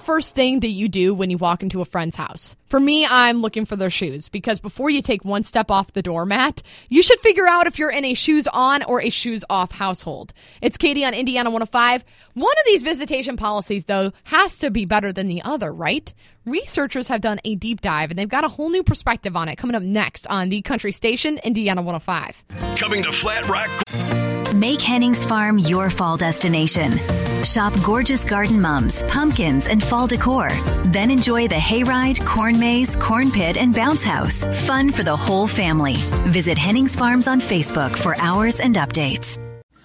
first thing that you do when you walk into a friend's house? For me, I'm looking for their shoes, because before you take one step off the doormat, you should figure out if you're in a shoes on or a shoes off household. It's Katie on Indiana 105. One of these visitation policies, though, has to be better than the other, right? Researchers have done a deep dive, and they've got a whole new perspective on it coming up next on the country station, Indiana 105. Coming to Flat Rock. Make Hennings Farm your fall destination. Shop gorgeous garden mums, pumpkins, and fall decor. Then enjoy the hayride, corn maze, corn pit, and bounce house. Fun for the whole family. Visit Hennings Farms on Facebook for hours and updates.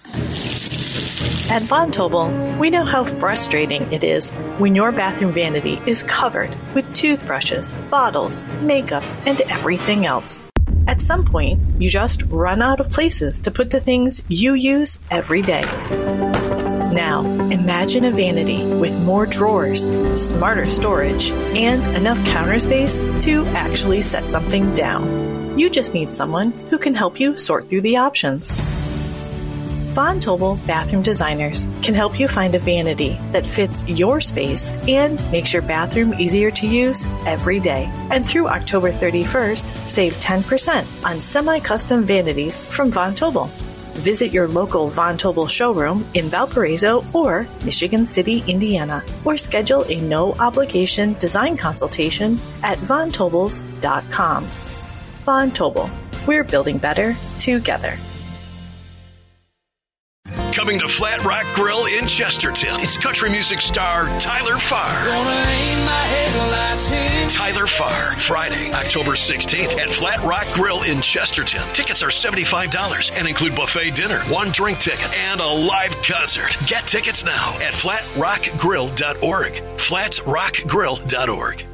At Von Tobel, we know how frustrating it is when your bathroom vanity is covered with toothbrushes, bottles, makeup, and everything else. At some point, you just run out of places to put the things you use every day. Now, imagine a vanity with more drawers, smarter storage, and enough counter space to actually set something down. You just need someone who can help you sort through the options. Von Tobel Bathroom Designers can help you find a vanity that fits your space and makes your bathroom easier to use every day. And through October 31st, save 10% on semi-custom vanities from Von Tobel. Visit your local Von Tobel showroom in Valparaiso or Michigan City, Indiana, or schedule a no-obligation design consultation at vontobels.com. Von Tobel. We're building better together. Coming to Flat Rock Grill in Chesterton, it's country music star Tyler Farr. Tyler Farr, Friday, October 16th at Flat Rock Grill in Chesterton. Tickets are $75 and include buffet dinner, one drink ticket, and a live concert. Get tickets now at flatrockgrill.org. flatrockgrill.org.